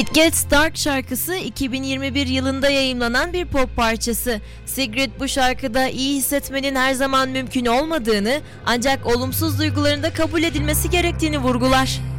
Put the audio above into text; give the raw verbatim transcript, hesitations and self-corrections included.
It Gets Dark şarkısı iki bin yirmi bir yılında yayımlanan bir pop parçası. Sigrid bu şarkıda iyi hissetmenin her zaman mümkün olmadığını, ancak olumsuz duyguların da kabul edilmesi gerektiğini vurgular.